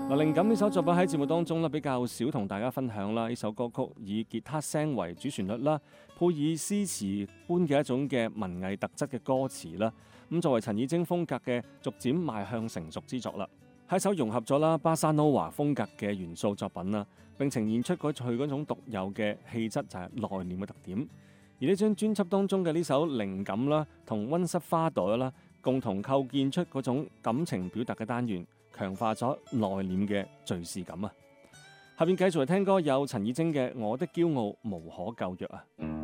靈感呢首作品喺節目當中比較少同大家分享啦。呢首歌曲以吉他聲為主旋律啦，配以詩詞般嘅一種嘅文藝特質嘅歌詞啦。咁作為陳綺貞風格嘅逐漸邁向成熟之作啦，係一首融合咗巴薩諾瓦風格嘅元素作品啦，並呈現出佢嗰種獨有嘅氣質，就係內斂嘅特點。而呢張專輯當中嘅呢首靈感啦，同溫室花朵啦，共同構建出嗰種感情表達嘅單元，強化咗內斂嘅敘事感啊！下邊繼續嚟聽歌，有陳綺貞嘅《我的驕傲無可救藥》啊！